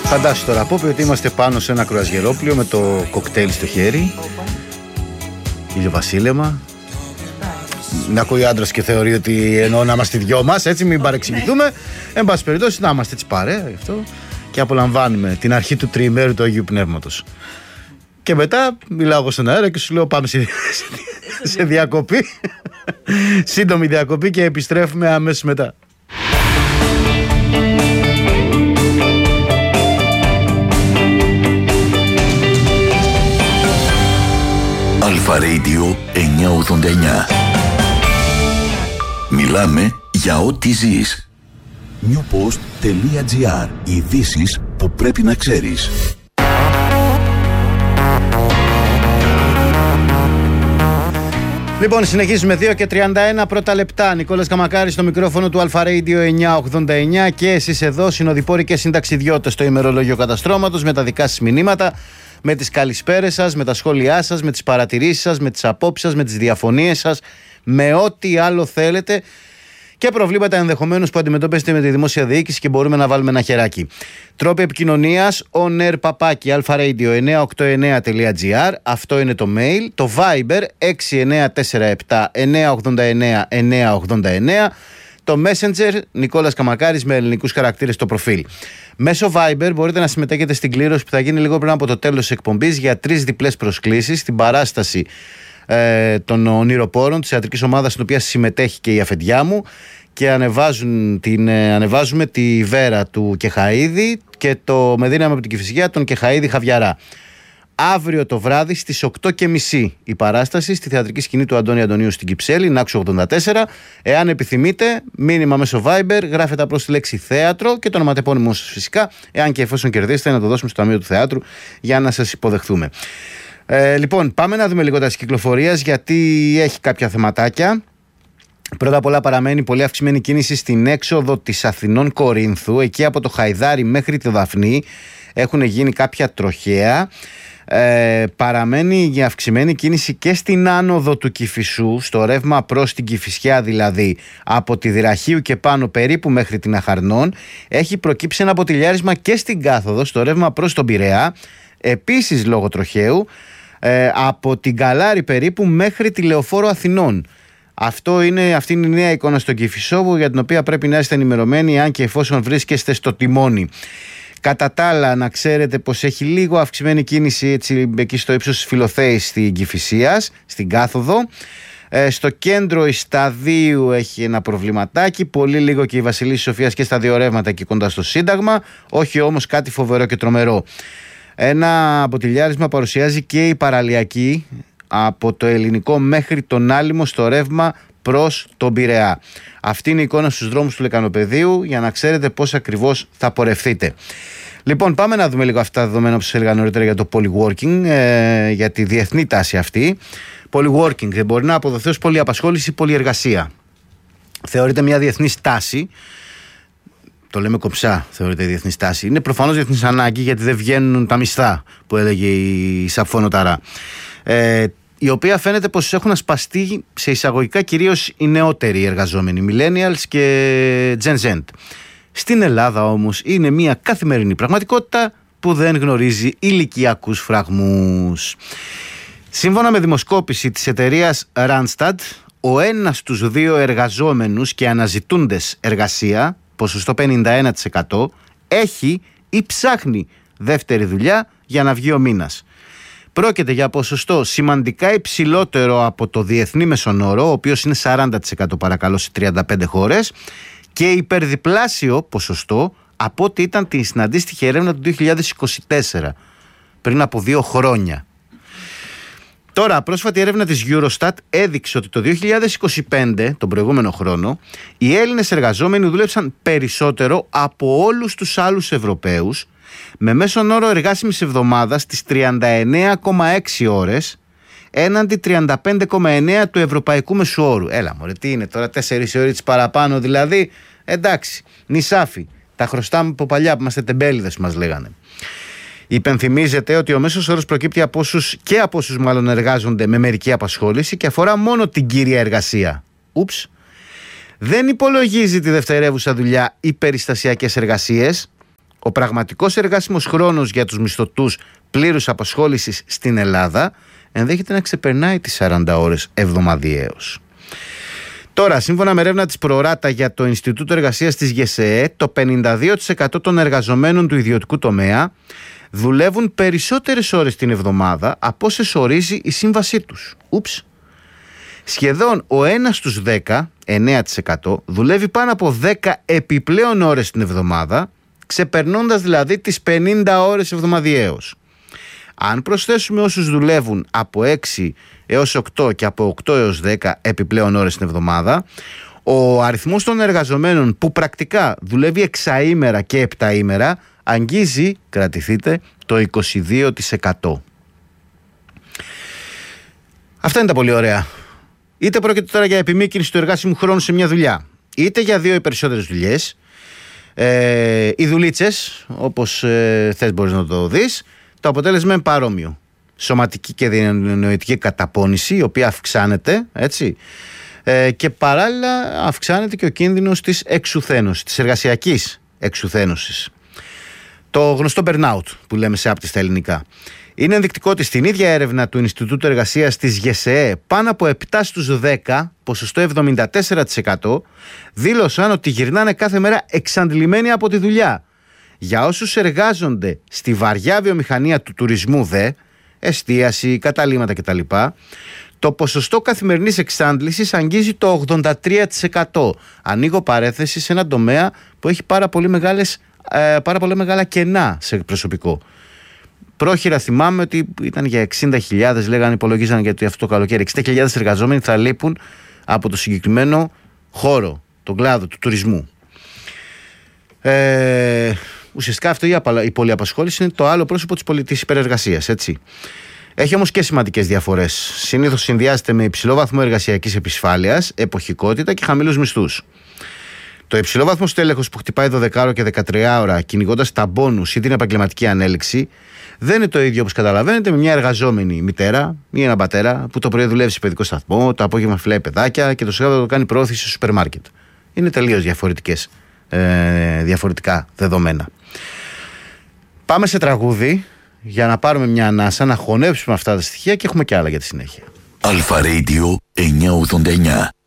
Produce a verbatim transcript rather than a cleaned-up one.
Φαντάσου τώρα, πω ότι είμαστε πάνω σε ένα κρουαζιερόπλιο με το κοκτέιλ στο χέρι, ηλιοβασίλεμα. Να ακούει ο άντρας και θεωρεί ότι εννοώ να είμαστε δυο μας, έτσι, μην παρεξηγηθούμε. Εν πάση περιπτώσει, να είμαστε έτσι παρέα γι' αυτό και απολαμβάνουμε την αρχή του τριημέρου του Αγίου Πνεύματος. Και μετά μιλάω εγώ στον αέρα και σου λέω πάμε σε, σε, σε διακοπή. Σύντομη διακοπή και επιστρέφουμε αμέσως μετά. Αλφα Radio εννιακόσια ογδόντα εννιά. Μιλάμε για ό,τι ζεις. newpost.gr. Ειδήσεις που πρέπει να ξέρεις. Λοιπόν, συνεχίζουμε δύο και τριάντα ένα πρώτα λεπτά. Νικόλας Καμακάρης στο μικρόφωνο του Αλφα Radio εννιακόσια ογδόντα εννιά και εσείς εδώ, συνοδοιπόροι και συνταξιδιώτες, στο ημερολόγιο καταστρώματος με τα δικά σας μηνύματα, με τις καλησπέρες σας, με τα σχόλιά σας, με τις παρατηρήσεις σας, με τις απόψεις σας, με τις διαφωνίες σας, με ό,τι άλλο θέλετε και προβλήματα ενδεχομένως που αντιμετωπίζετε με τη δημόσια διοίκηση και μπορούμε να βάλουμε ένα χεράκι. Τρόποι επικοινωνίας, on air παπάκι alfaradio εννιακόσια ογδόντα εννιά τελεία τζι άρ, αυτό είναι το mail, το Viber έξι εννιά τέσσερα επτά εννιακόσια ογδόντα εννιά εννιακόσια ογδόντα εννιά, το Messenger Νικόλας Καμακάρης με ελληνικούς χαρακτήρες στο προφίλ. Μέσω Viber μπορείτε να συμμετέχετε στην κλήρωση που θα γίνει λίγο πριν από το τέλος της εκπομπής για τρεις διπλές προσκλήσεις στην παράσταση ε, των ονειροπόρων της θεατρικής ομάδας στην οποία συμμετέχει και η αφεντιά μου και ανεβάζουν την, ε, ανεβάζουμε τη Βέρα του Κεχαΐδη και το με δύναμη από την Κηφισιά τον Κεχαΐδη Χαβιαρά. Αύριο το βράδυ στις οκτώ και μισή η παράσταση στη θεατρική σκηνή του Αντώνη Αντωνίου στην Κυψέλη, Νάξο ογδόντα τέσσερα. Εάν επιθυμείτε, μήνυμα μέσω Viber, γράφετε απλώς τη λέξη θέατρο και το ονοματεπώνυμό σας φυσικά. Εάν και εφόσον κερδίσετε, να το δώσουμε στο Ταμείο του Θεάτρου για να σας υποδεχθούμε. Ε, λοιπόν, πάμε να δούμε λίγο τα της κυκλοφορίας, γιατί έχει κάποια θεματάκια. Πρώτα απ' όλα παραμένει πολύ αυξημένη κίνηση στην έξοδο της Αθηνών Κορίνθου. Εκεί από το Χαϊδάρι μέχρι τη Δαφνή έχουν γίνει κάποια τροχαία. Ε, παραμένει η αυξημένη κίνηση και στην άνοδο του Κηφισού, στο ρεύμα προς την Κηφισιά, δηλαδή από τη Δυραχείου και πάνω περίπου μέχρι την Αχαρνών. Έχει προκύψει ένα ποτηλιάρισμα και στην κάθοδο, στο ρεύμα προς τον Πειραιά, επίσης λόγω τροχαίου, ε, από την Καλάρη περίπου μέχρι τη Λεωφόρο Αθηνών. Αυτό είναι, αυτή είναι η νέα εικόνα στον Κηφισό, για την οποία πρέπει να είστε ενημερωμένοι αν και εφόσον βρίσκεστε στο τιμόνι. Κατά τα άλλα, να ξέρετε πως έχει λίγο αυξημένη κίνηση έτσι, εκεί στο ύψος της Φιλοθέης στην Κηφισίας, στην κάθοδο. Ε, στο κέντρο Ισταδίου έχει ένα προβληματάκι, πολύ λίγο και η Βασιλής Σοφίας και στα δύο ρεύματα εκεί κοντά στο Σύνταγμα, όχι όμως κάτι φοβερό και τρομερό. Ένα ποτηλιάρισμα παρουσιάζει και η παραλιακή από το Ελληνικό μέχρι τον Άλυμο στο ρεύμα προς τον Πειραιά. Αυτή είναι η εικόνα στους δρόμους του Λεκανοπεδίου για να ξέρετε πώς ακριβώς θα πορευθείτε. Λοιπόν, πάμε να δούμε λίγο αυτά τα δεδομένα που σας έλεγα νωρίτερα για το polyworking, ε, για τη διεθνή τάση αυτή. Polyworking δεν μπορεί να αποδοθεί ως πολυαπασχόληση ή πολυεργασία. Θεωρείται μια διεθνή τάση. Το λέμε κομψά, θεωρείται η διεθνή τάση. Είναι προφανώς διεθνής ανάγκη, γιατί δεν βγαίνουν τα μισθά που έλεγε η Σαφώνοταρά. Ε, η οποία φαίνεται πως έχουν ασπαστεί σε εισαγωγικά κυρίως οι νεότεροι εργαζόμενοι, millennials και Gen Z. Στην Ελλάδα όμως είναι μια καθημερινή πραγματικότητα που δεν γνωρίζει ηλικιακούς φραγμούς. Σύμφωνα με δημοσκόπηση της εταιρείας Randstad, ο ένας στους δύο εργαζόμενους και αναζητούντες εργασία, ποσοστό πενήντα ένα τοις εκατό, έχει ή ψάχνει δεύτερη δουλειά για να βγει ο μήνας. Πρόκειται για ποσοστό σημαντικά υψηλότερο από το διεθνή μεσονόρο, ο οποίος είναι σαράντα τοις εκατό παρακαλώ σε τριάντα πέντε χώρες, και υπερδιπλάσιο ποσοστό από ό,τι ήταν στην αντίστοιχη έρευνα του δύο χιλιάδες είκοσι τέσσερα, πριν από δύο χρόνια. Τώρα, πρόσφατη έρευνα της Eurostat έδειξε ότι το δύο χιλιάδες είκοσι πέντε, τον προηγούμενο χρόνο, οι Έλληνες εργαζόμενοι δούλεψαν περισσότερο από όλους τους άλλους Ευρωπαίους, με μέσον όρο εργάσιμης εβδομάδας στις τριάντα εννέα κόμμα έξι ώρες, έναντι τριάντα πέντε κόμμα εννέα του ευρωπαϊκού μεσουόρου. Έλα μωρέ, τι είναι τώρα, τέσσερις ώρες παραπάνω δηλαδή? Εντάξει, νησάφι, τα χρωστάμε από παλιά που είμαστε τεμπέληδες που μας λέγανε. Υπενθυμίζεται ότι ο μέσος όρος προκύπτει από όσους, και από όσους μάλλον εργάζονται με μερική απασχόληση και αφορά μόνο την κύρια εργασία. Ούψ. Δεν υπολογίζει τη δευτερεύουσα δουλειά ή περιστασιακές εργασίες, Ο πραγματικός εργάσιμος χρόνος για τους μισθωτούς πλήρους απασχόλησης στην Ελλάδα ενδέχεται να ξεπερνάει τις σαράντα ώρες εβδομαδιαίως. Τώρα, σύμφωνα με έρευνα της Προράτα για το Ινστιτούτο Εργασίας της ΓΕΣΕΕ, το πενήντα δύο τοις εκατό των εργαζομένων του ιδιωτικού τομέα δουλεύουν περισσότερες ώρες την εβδομάδα από όσες ορίζει η σύμβασή τους. Ούψ. Σχεδόν ο ένας στους δέκα, εννέα τοις εκατό, δουλεύει πάνω από δέκα επιπλέον ώρες την εβδομάδα, ξεπερνώντας δηλαδή τις πενήντα ώρες εβδομαδιαίως. Αν προσθέσουμε όσους δουλεύουν από έξι έως οκτώ και από οκτώ έως δέκα επιπλέον ώρες την εβδομάδα, ο αριθμός των εργαζομένων που πρακτικά δουλεύει εξαήμερα και επταήμερα αγγίζει, κρατηθείτε, το είκοσι δύο τοις εκατό. Αυτά είναι τα πολύ ωραία. Είτε πρόκειται τώρα για επιμήκυνση του εργάσιμου χρόνου σε μια δουλειά, είτε για δύο ή περισσότερες δουλειές. Ε, οι δουλίτσες, όπως ε, θες μπορείς να το δεις, το αποτέλεσμα είναι παρόμοιο. Σωματική και διανοητική καταπώνηση, η οποία αυξάνεται, έτσι, ε, και παράλληλα αυξάνεται και ο κίνδυνος της εξουθένωσης, της εργασιακής εξουθένωσης. Το γνωστό burnout που λέμε σε άπτη στα ελληνικά. Είναι ενδεικτικό ότι στην ίδια έρευνα του Ινστιτούτου Εργασίας της ΓΕΣΕΕ, πάνω από επτά στους δέκα, ποσοστό εβδομήντα τέσσερα τοις εκατό, δήλωσαν ότι γυρνάνε κάθε μέρα εξαντλημένοι από τη δουλειά. Για όσους εργάζονται στη βαριά βιομηχανία του τουρισμού δε, εστίαση, καταλύματα κτλ., το ποσοστό καθημερινής εξάντλησης αγγίζει το ογδόντα τρία τοις εκατό. Ανοίγω παρέθεση σε ένα τομέα που έχει πάρα πολύ, μεγάλες, ε, πάρα πολύ μεγάλα κενά σε προσωπικό. Πρόχειρα θυμάμαι ότι ήταν για εξήντα χιλιάδες, λέγανε, υπολογίζανε γιατί αυτό το καλοκαίρι εξήντα χιλιάδες εργαζόμενοι θα λείπουν από το συγκεκριμένο χώρο, τον κλάδο του τουρισμού. Ε, ουσιαστικά αυτό η πολυαπασχόληση είναι το άλλο πρόσωπο της πολιτικής υπερεργασίας, έτσι. Έχει όμως και σημαντικές διαφορές. Συνήθως συνδυάζεται με υψηλό βαθμό εργασιακής επισφάλειας, εποχικότητα και χαμηλούς μισθούς. Το υψηλό βαθμό στέλεχος που χτυπάει δώδεκα ώρα και δεκατρία ώρα, κυνηγώντας τα μπόνους ή την επαγγελματική ανέλυξη, δεν είναι το ίδιο όπως καταλαβαίνετε με μια εργαζόμενη μητέρα ή έναν πατέρα που το πρωί δουλεύει σε παιδικό σταθμό, το απόγευμα φυλάει παιδάκια και το Σάββατο κάνει προώθηση στο σούπερ μάρκετ. Είναι τελείως διαφορετικές, ε, διαφορετικά δεδομένα. Πάμε σε τραγούδι για να πάρουμε μια ανάσα, να χωνέψουμε αυτά τα στοιχεία και έχουμε και άλλα για τη συνέχεια. Αλφα Radio εννιακόσια ογδόντα εννιά.